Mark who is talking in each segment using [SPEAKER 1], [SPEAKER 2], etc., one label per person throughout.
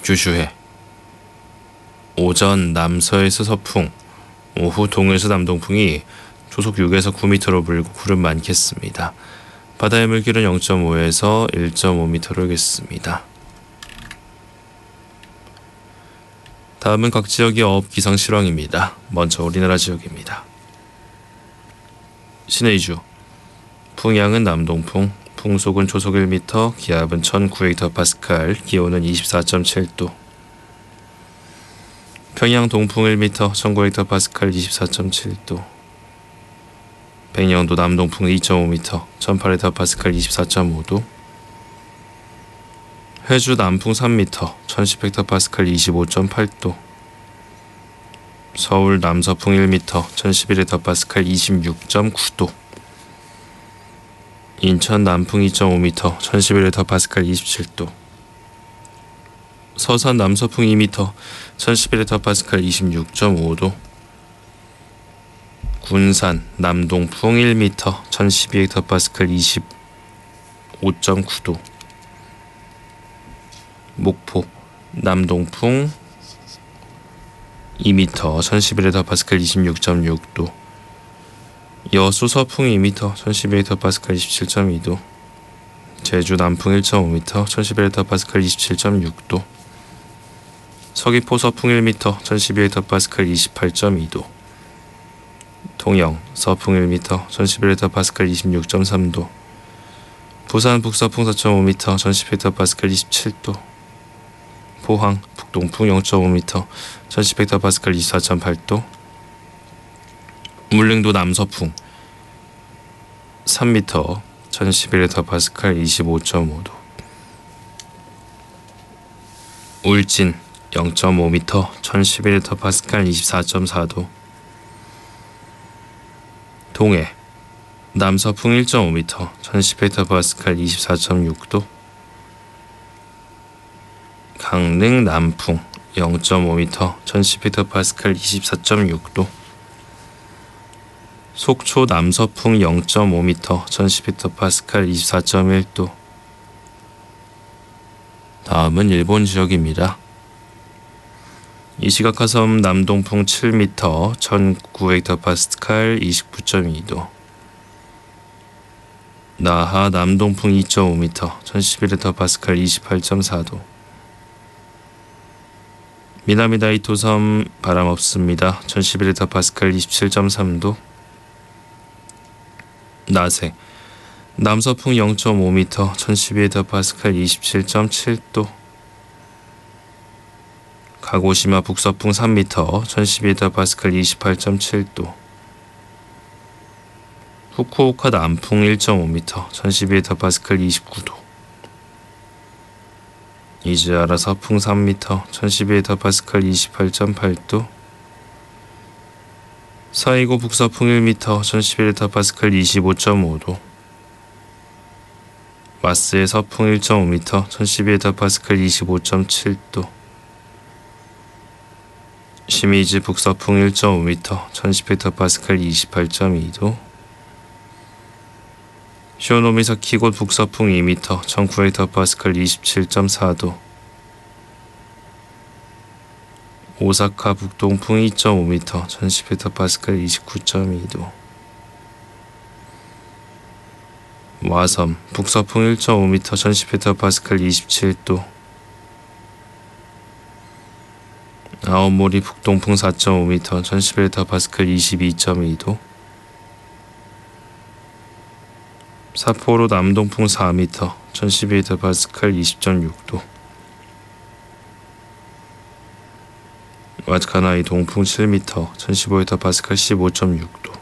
[SPEAKER 1] 규슈해. 오전 남서에서 서풍, 오후 동에서 남동풍이 초속 6에서 9m로 불고 구름 많겠습니다. 바다의 물길은 0.5에서 1.5m로 겠습니다. 다음은 각 지역의 어업 기상 실황입니다. 먼저 우리나라 지역입니다. 신의주, 풍향은 남동풍, 풍속은 초속 1m, 기압은 1900헥토파스칼, 기온은 24.7도. 평양 동풍 1m, 1900헥토파스칼, 24.7도. 백령도 남동풍 2.5m, 1800헥토파스칼, 24.5도. 회주 남풍 3m, 1010헥토파스칼, 25.8도. 서울 남서풍 1m, 1011헥토파스칼, 26.9도. 인천 남풍 2.5m, 1011헥토파스칼, 27도. 서산 남서풍 2m, 1011헥토파스칼, 26.5도. 군산 남동풍 1m, 1012헥토파스칼, 25.9도. 목포 남동풍 2m, 1011헥토파스칼, 26.6도. 여수 서풍 2m, 1012헥토파스칼, 27.2도. 제주 남풍 1.5m, 1011헥토파스칼, 27.6도. 서귀포 서풍 1m, 1012헥토파스칼, 28.2도. 통영 서풍 1m, 1011헥토파스칼, 26.3도. 부산 북서풍 4.5m, 1010헥토파스칼, 27도. 포항 북동풍 0.5m, 1010헥토파스칼, 24.8도. 물릉도 남서풍 3m, 1011헥토파스칼, 25.5도. 울진 0.5m, 1011헥토파스칼, 24.4도. 동해 남서풍 1.5m, 1010헥토파스칼, 24.6도. 강릉 남풍 0.5m, 1010헥토파스칼, 24.6도. 속초 남서풍 0.5m, 1010헥토파스칼, 24.1도. 다음은 일본 지역입니다. 이시가카섬 남동풍 7m, 1900헥토파스칼, 29.2도. 나하 남동풍 2.5m, 1011헥토파스칼, 28.4도. 미나미다이토섬 바람 없습니다. 1011헥토파스칼, 27.3도. 나세 남서풍 0.5m, 1012헥토파스칼, 27.7도. 가고시마 북서풍 3m, 1012헥토파스칼, 28.7도. 후쿠오카 남풍 1.5m, 1012헥토파스칼, 29도. 이즈하라 서풍 3m, 1012헥토파스칼, 28.8도. 사이고 북서풍 1m, 1011헥토파스칼, 25.5도. 마스의 서풍 1.5m, 1012헥토파스칼, 25.7도. 시미즈 북서풍 1.5m, 1010헥토파스칼, 28.2도. 쇼노미사키곳 북서풍 2m, 1900헥토파스칼, 27.4도. 오사카 북동풍 2.5m, 1010헥토파스칼, 29.2도. 와섬 북서풍 1.5m, 1010헥토파스칼, 27도. 아오모리 북동풍 4.5m, 1011헥토파스칼, 22.2도. 삿포로 남동풍 4m, 1012헥토파스칼, 20.6도. 왓카나이 동풍 7m, 1015헥토파스칼, 15.6도.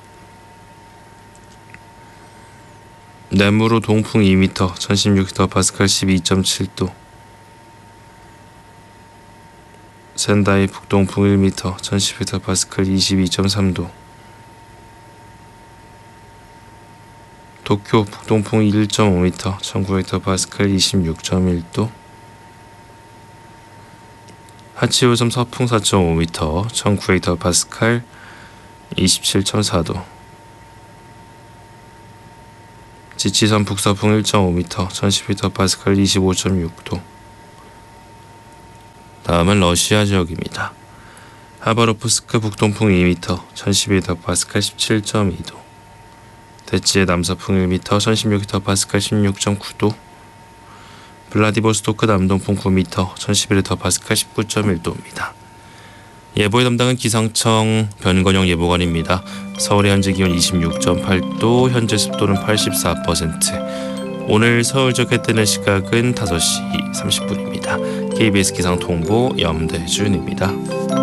[SPEAKER 1] 네무로 동풍 2m, 1016헥토파스칼, 12.7도. 센다이 북동풍 1m, 1010헥토파스칼, 22.3도. 도쿄 북동풍 1.5m, 1900헥토파스칼, 26.1도. 하치우섬 서풍 4.5m, 1900헥토파스칼, 27.4도. 지치섬 북서풍 1.5m, 1010헥토파스칼, 25.6도. 다음은 러시아 지역입니다. 하바로프스크 북동풍 2m, 1012헥토파스칼 17.2도. 대치의 남서풍 1m, 1016헥토파스칼 16.9도. 블라디보스토크 남동풍 9m, 1011헥토파스칼 19.1도입니다. 예보의 담당은 기상청 변건영 예보관입니다. 서울의 현재 기온 26.8도, 현재 습도는 84%. 오늘 서울 지역 해 뜨는 시각은 5시 30분입니다. KBS 기상통보 염대준입니다.